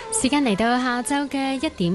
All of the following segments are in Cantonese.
時間嚟到下晝嘅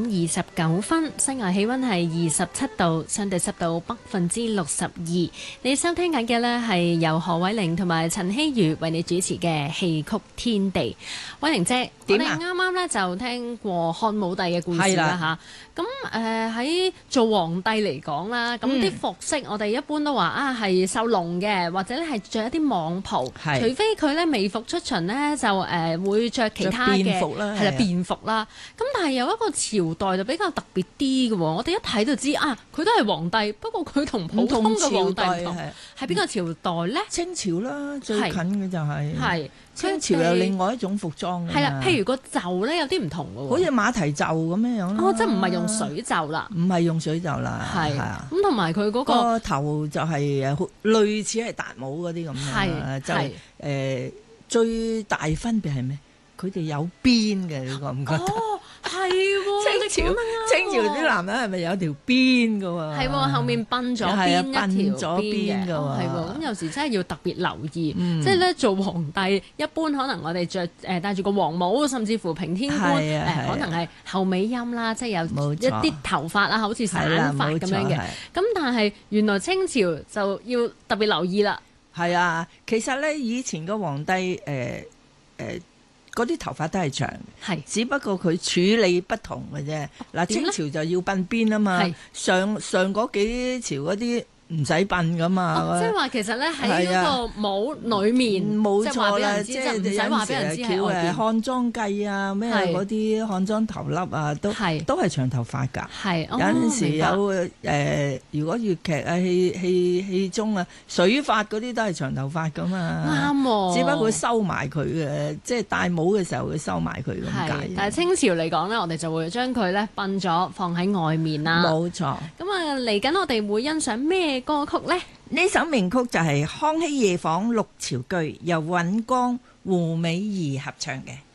1:29，室外氣溫係27度，相對濕度62%。你收聽緊嘅呢係由何偉玲同埋陳希瑜為你主持嘅戲曲天地。偉玲姐，我哋啱啱呢就聽過漢武帝嘅故事啦吓。咁喺做皇帝嚟講啦，咁啲服飾我哋一般都話啊係繡龍嘅，或者咧係着一啲網袍，除非佢咧微服出巡呢，就會着其他嘅便服啦，係啦便服啦。咁但係有一個朝代就比較特別啲嘅喎，我哋一睇就知啊，佢都係皇帝，不過佢同普通嘅皇帝唔同，係邊個朝代咧？ 清朝啦，最近嘅就係。 係清朝有另外一種服裝㗎嘛。 係啦，譬如個袖咧有啲唔同嘅喎， 好似馬蹄袖咁樣樣咯。 哦，即係唔係用水袖啦？ 唔係用水袖啦，係啊。 咁同埋佢嗰個頭就係類似係達帽嗰啲咁樣，就最大分別係咩？佢哋有邊嘅，你覺唔覺得？ 哦，係喎， 清朝啲男人係咪有條邊㗎喎？ 係喎，後面鬢咗邊一條邊嘅喎。 係喎，咁有時真係要特別留意，即係咧做皇帝一般可能我哋着戴住個黃帽，甚至乎平天冠可能係後尾音啦，即係有一啲頭髮啦，好似散髮咁樣嘅。咁但係原來清朝就要特別留意啦。 係啊，其實咧以前個皇帝嗰啲頭髮都係長，係只不過佢處理不同嘅啫。嗱，清朝就要鬢邊啊嘛，上嗰幾朝嗰啲唔使鬢噶嘛。即係話其實咧喺嗰個帽裡面， 冇錯啦， 即係唔使話俾人知喺外邊。 漢裝髻啊，咩嗰啲漢裝頭笠啊，都係長頭髮㗎。係有陣時有如果粵劇啊、戲中啊，水髮嗰啲都係長頭髮㗎嘛。 啱喎， 只不過收埋佢嘅，即係戴帽嘅時候會收埋佢咁解。 但係清朝嚟講咧，我哋就會將佢咧鬢咗放喺外面啦。 冇錯。 咁啊，嚟緊我哋會欣賞咩歌曲咧？ 呢首名曲就係《康熙夜訪六朝居》，由尹光、胡美儀合唱嘅。